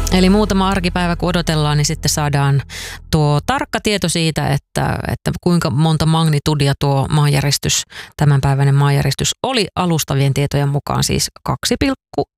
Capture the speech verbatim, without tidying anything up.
Eli muutama arkipäivä kun odotellaan, niin sitten saadaan tuo tarkka tieto siitä, että, että kuinka monta magnitudia tuo maanjäristys, tämänpäiväinen maanjäristys oli alustavien tietojen mukaan siis kaksi pilkku